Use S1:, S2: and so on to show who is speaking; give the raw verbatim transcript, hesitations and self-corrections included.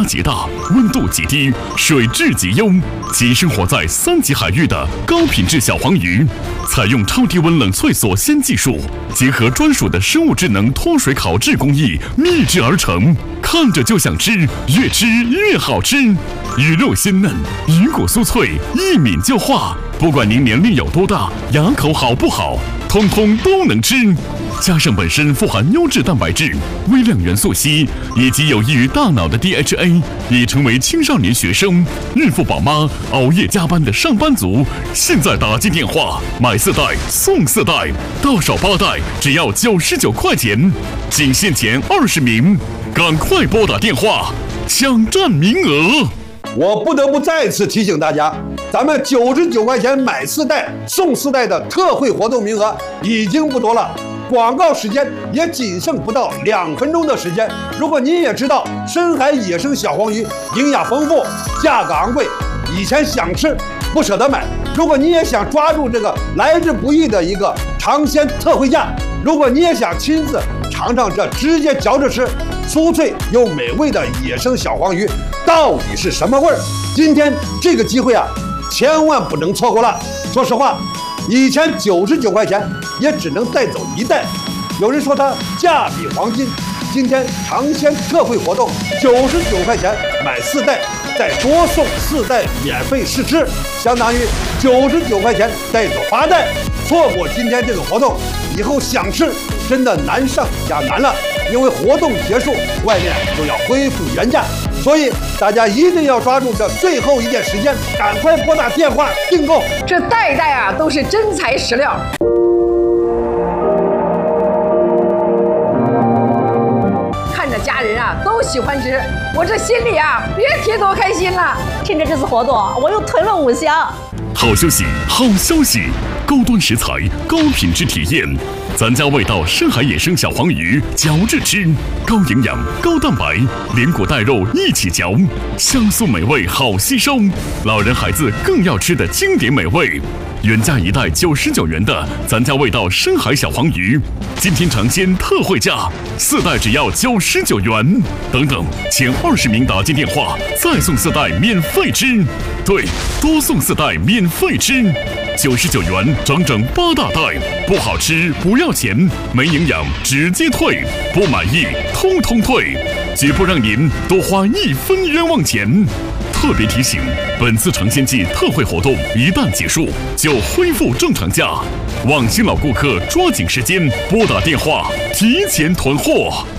S1: 极大，温度极低，水质极优，即生活在三级海域的高品质小黄鱼。采用超低温冷萃锁鲜技术，结合专属的生物智能脱水烤制工艺，秘制而成，看着就想吃，越吃越好吃。鱼肉鲜嫩，鱼骨酥脆，一抿就化。不管您年龄有多大，牙口好不好，通通都能吃。加上本身富含优质蛋白质、微量元素硒以及有益于大脑的 D H A， 已成为青少年学生、孕妇宝妈、熬夜加班的上班族。现在打进电话买四袋送四袋，到手八袋只要九十九块钱，仅限前二十名，赶快拨打电话抢占名额。
S2: 我不得不再次提醒大家，咱们九十九块钱买四袋送四袋的特惠活动名额已经不多了。广告时间也仅剩不到两分钟的时间。如果您也知道深海野生小黄鱼营养丰富、价格昂贵，以前想吃不舍得买，如果你也想抓住这个来之不易的一个尝鲜特惠价，如果你也想亲自尝尝这直接嚼着吃、酥脆又美味的野生小黄鱼到底是什么味儿，今天这个机会啊，千万不能错过了。说实话，以前九十九块钱也只能带走一袋，有人说它价比黄金。今天尝鲜特惠活动，九十九块钱买四袋，再多送四袋免费试吃，相当于九十九块钱带走八袋。错过今天这个活动，以后想吃真的难上加难了，因为活动结束，外面就要恢复原价。所以大家一定要抓住这最后一点时间，赶快拨打电话订购。
S3: 这袋袋啊都是真材实料。看着家人啊都喜欢吃，我这心里啊别提多开心了。
S4: 趁着这次活动，我又囤了五箱。
S1: 好消息，好消息！高端食材，高品质体验，咱家味道深海野生小黄鱼，嚼着吃，高营养、高蛋白，连骨带肉一起嚼，香酥美味好吸收，老人孩子更要吃的经典美味。原价一袋九十九元的咱家味道深海小黄鱼，今天尝鲜特惠价，四袋只要九十九元。等等，前二十名打进电话，再送四袋免费吃。对，多送四袋免费吃。九十九元整整八大袋，不好吃不要钱，没营养直接退，不满意通通退，绝不让您多花一分冤枉钱。特别提醒，本次尝鲜季特惠活动一旦结束，就恢复正常价，望新老顾客抓紧时间拨打电话提前囤货。